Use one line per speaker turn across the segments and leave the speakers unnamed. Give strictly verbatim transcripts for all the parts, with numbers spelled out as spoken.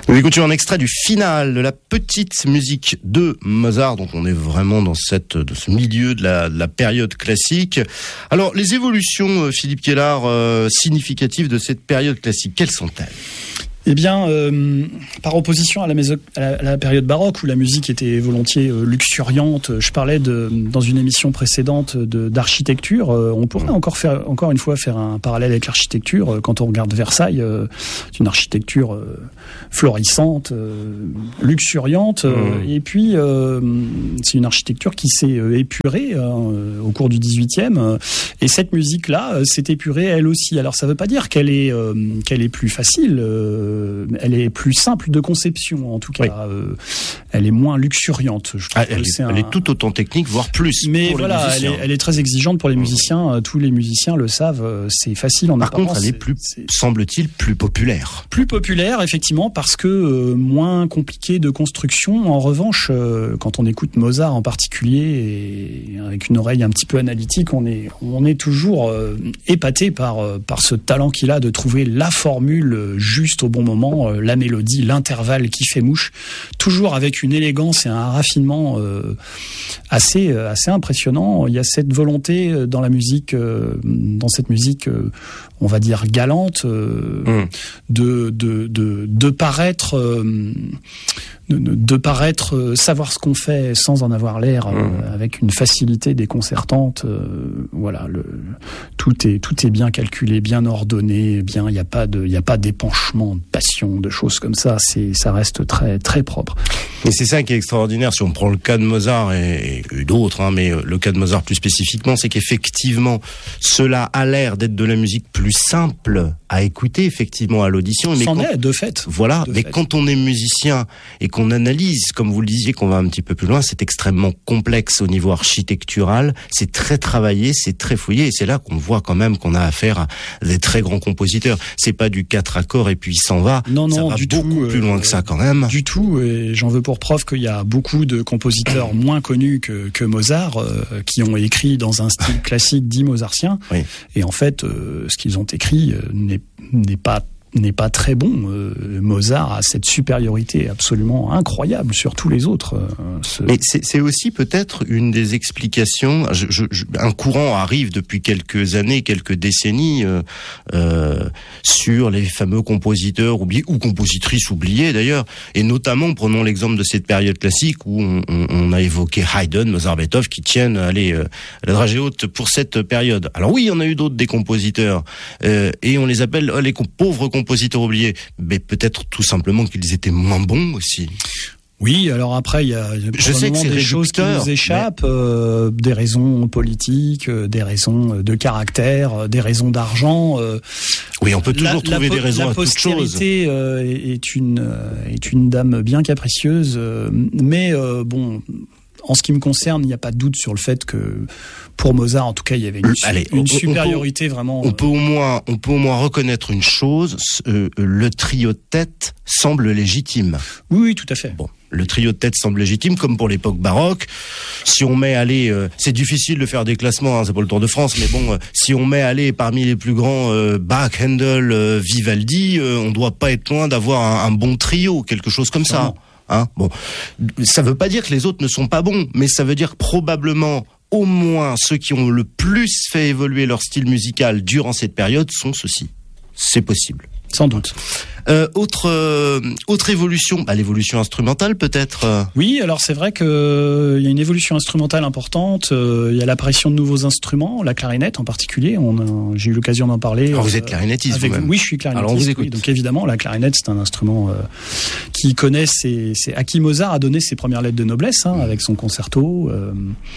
Nous écoutons un extrait du final de la petite musique de Mozart, donc on est vraiment dans cette, de ce milieu de la, de la période classique. Alors, les évolutions, Philippe Kiellar, euh, significatives de cette période classique, quelles sont-elles ?
Eh bien, euh, par opposition à la, méso- à, la, à la période baroque où la musique était volontiers euh, luxuriante, je parlais de, dans une émission précédente de, d'architecture. Euh, on pourrait encore faire, encore une fois, faire un parallèle avec l'architecture. Euh, quand on regarde Versailles, euh, c'est une architecture euh, florissante, euh, luxuriante, euh, mmh. et puis euh, c'est une architecture qui s'est euh, épurée euh, au cours du dix-huitième. Euh, et cette musique-là euh, s'est épurée elle aussi. Alors, ça ne veut pas dire qu'elle est, euh, qu'elle est plus facile. Euh, Elle est plus simple de conception, en tout cas. Oui. Euh, elle est moins luxuriante. Je
ah, elle, est, un... elle est tout autant technique, voire plus.
Mais
pour
voilà,
les musiciens.
Elle, est, elle est très exigeante pour les musiciens. Tous les musiciens le savent. C'est facile en
Par
apparence.
contre, elle est plus, c'est... semble-t-il, plus populaire.
Plus populaire, effectivement, parce que euh, moins compliquée de construction. En revanche, euh, quand on écoute Mozart en particulier, et avec une oreille un petit peu analytique, on est, on est toujours euh, épaté par, euh, par ce talent qu'il a de trouver la formule juste au bon moment, euh, la mélodie, l'intervalle qui fait mouche, toujours avec une élégance et un raffinement euh, assez euh, assez impressionnant. Il y a cette volonté dans la musique, euh, dans cette musique, euh, on va dire galante, euh, mmh. de de de de paraître. Euh, De, de paraître euh, savoir ce qu'on fait sans en avoir l'air, euh, mmh. avec une facilité déconcertante. Euh, voilà, le, tout est tout est bien calculé, bien ordonné, bien. Il n'y a pas de il y a pas d'épanchement de passion, de choses comme ça. C'est ça reste très très propre.
Et c'est ça qui est extraordinaire. Si on prend le cas de Mozart et, et d'autres, hein, mais le cas de Mozart plus spécifiquement, c'est qu'effectivement cela a l'air d'être de la musique plus simple à écouter, effectivement à l'audition.
Mais c'en est de fait.
Voilà,
de
mais
fait.
Quand on est musicien et qu'on analyse, comme vous le disiez, qu'on va un petit peu plus loin, c'est extrêmement complexe au niveau architectural, c'est très travaillé, c'est très fouillé, et c'est là qu'on voit quand même qu'on a affaire à des très grands compositeurs. C'est pas du quatre accords et puis il s'en va.
Non, non,
ça va
du
beaucoup
tout,
plus loin
euh,
que ça quand même.
Du tout, et j'en veux pour preuve qu'il y a beaucoup de compositeurs moins connus que, que Mozart, euh, qui ont écrit dans un style classique dit mozartien, oui. Et en fait, euh, ce qu'ils ont écrit euh, n'est, n'est pas n'est pas très bon. Euh, Mozart a cette supériorité absolument incroyable sur tous les autres. Euh, ce...
Mais c'est, c'est aussi peut-être une des explications. Je, je, je, un courant arrive depuis quelques années, quelques décennies, euh, euh, sur les fameux compositeurs oubliés ou compositrices oubliées d'ailleurs. Et notamment, prenons l'exemple de cette période classique où on, on, on a évoqué Haydn, Mozart, Beethoven, qui tiennent allez, euh, la dragée haute pour cette période. Alors oui, il y en a eu d'autres des compositeurs, euh, et on les appelle oh, les pauvres compositeurs. compositeurs oubliés, mais peut-être tout simplement qu'ils étaient moins bons aussi.
Oui, alors après, il y a
Je sais que c'est
des choses qui nous échappent, mais... euh, des raisons politiques, euh, des raisons de caractère, euh, des raisons d'argent. Euh,
oui, on peut toujours
la,
trouver
la,
des raisons à toute chose. La
postérité euh, est, une, euh, est une dame bien capricieuse, euh, mais euh, bon... En ce qui me concerne, il n'y a pas de doute sur le fait que pour Mozart, en tout cas, il y avait une,
Allez,
une
on,
supériorité
on peut,
vraiment.
On peut au moins, on peut au moins reconnaître une chose euh, le trio de tête semble légitime.
Oui, oui, tout à fait.
Bon, le trio de tête semble légitime, comme pour l'époque baroque. Si on met, allez, euh, c'est difficile de faire des classements, hein, c'est pas le Tour de France, mais bon, euh, si on met, allez, parmi les plus grands, euh, Bach, Handel, euh, Vivaldi, euh, on doit pas être loin d'avoir un, un bon trio, quelque chose comme ça. Hein, bon, ça veut pas dire que les autres ne sont pas bons, mais ça veut dire que probablement au moins ceux qui ont le plus fait évoluer leur style musical durant cette période sont ceux-ci. C'est possible.
Sans doute.
Euh, autre euh, autre évolution, bah, l'évolution instrumentale peut-être.
Oui, alors c'est vrai que euh, il y a une évolution instrumentale importante. Euh, il y a l'apparition de nouveaux instruments, la clarinette en particulier. On a, j'ai eu l'occasion d'en parler.
Alors euh, vous êtes clarinettiste
avec,
vous-même.
Oui, je suis clarinettiste.
Alors on vous écoute.
Oui, donc évidemment, la clarinette c'est un instrument euh, qui connaît ses, ses, à qui Mozart a donné ses premières lettres de noblesse, hein, mmh. avec son concerto euh,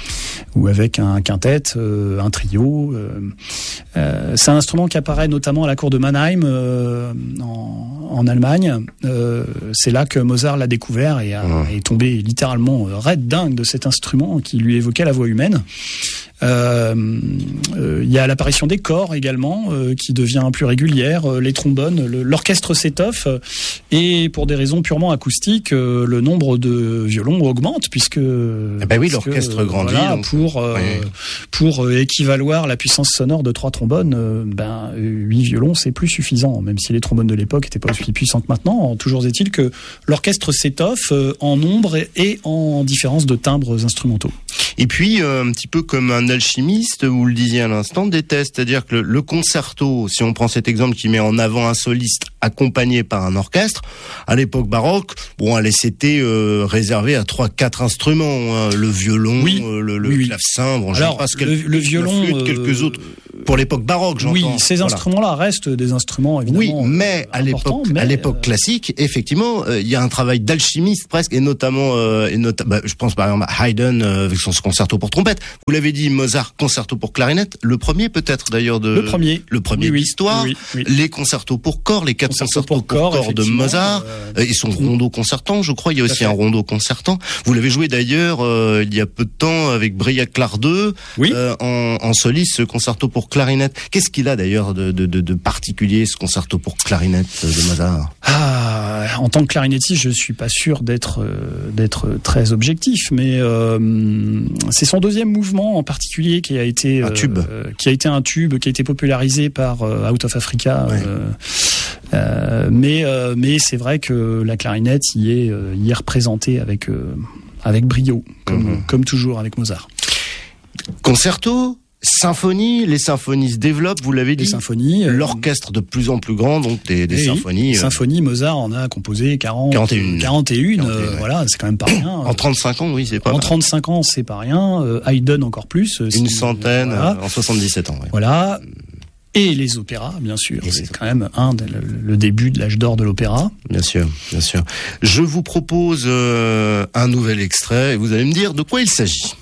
ou avec un quintet, euh, un trio. Euh, euh, c'est un instrument qui apparaît notamment à la cour de Mannheim. Euh, en, en Allemagne, euh, c'est là que Mozart l'a découvert et a, mmh. est tombé littéralement raide dingue de cet instrument qui lui évoquait la voix humaine. Euh, euh, il y a l'apparition des corps également, euh, qui devient plus régulière. Euh, les trombones, le, l'orchestre s'étoffe, euh, et pour des raisons purement acoustiques, euh, le nombre de violons augmente puisque.
Eh ben oui, l'orchestre grandit.
Voilà,
donc,
pour euh, oui. pour euh, équivaloir la puissance sonore de trois trombones, euh, ben huit violons c'est plus suffisant, même si les trombones de l'époque n'étaient pas aussi puissants que maintenant. Toujours est-il que l'orchestre s'étoffe euh, en nombre et, et en différence de timbres instrumentaux.
Et puis, euh, un petit peu comme un alchimiste, vous le disiez à l'instant, des tests, c'est-à-dire que le, le concerto, si on prend cet exemple qui met en avant un soliste accompagné par un orchestre, à l'époque baroque, bon, allez, c'était euh, réservé à trois, quatre instruments, hein, le violon,
oui,
euh, le, le
oui, oui.
clavecin, bon,
alors
passe
le,
quelques,
le violon,
flûte, quelques
euh,
autres. Pour l'époque baroque, j'entends.
Oui, ces
voilà.
instruments-là restent des instruments évidemment.
Oui, mais à l'époque,
mais
à l'époque
euh...
classique, effectivement, il euh, y a un travail d'alchimiste presque, et notamment, euh, et nota- bah, je pense par exemple à Haydn euh, avec son concerto pour trompette. Vous l'avez dit, Mozart, concerto pour clarinette, le premier peut-être d'ailleurs de
le premier,
le premier
oui,
de l'histoire.
Oui, oui, oui.
Les concertos pour corps, les quatre concertos pour, pour corps, corps de Mozart,
euh,
et son rondo concertant, je crois. Il y a aussi un rondo concertant. Vous l'avez joué d'ailleurs euh, il y a peu de temps avec Briac-Lardeux,
oui.
euh, en, en soliste, ce concerto pour clarinette. Qu'est-ce qu'il a d'ailleurs de, de, de, de particulier, ce concerto pour clarinette de Mozart?
Ah, en tant que clarinettiste, je suis pas sûr d'être euh, d'être très objectif, mais euh, c'est son deuxième mouvement en particulier qui a été
un
euh,
tube,
qui a été un tube, qui a été popularisé par euh, Out of Africa.
Ouais.
Euh, euh, mais euh, mais c'est vrai que la clarinette y est euh, y est représentée avec euh, avec brio, comme mm-hmm. comme toujours avec Mozart.
Concerto. Symphonie, les symphonies se développent, vous l'avez dit.
Les symphonies, euh,
l'orchestre de plus en plus grand, donc des, des symphonies.
Les euh, symphonies, Mozart en a composé quarante, quarante et une. quarante et une, quarante et une euh, ouais. Voilà, c'est quand même pas rien.
En trente-cinq ans, oui, c'est pas.
En
mal.
trente-cinq ans, c'est pas rien. Euh, Haydn encore plus.
Une si, centaine voilà. euh, en soixante-dix-sept ans. Ouais.
Voilà. Et les opéras, bien sûr. Et c'est quand même un le, le début de l'âge d'or de l'opéra.
Bien sûr, bien sûr. Je vous propose euh, un nouvel extrait et vous allez me dire de quoi il s'agit.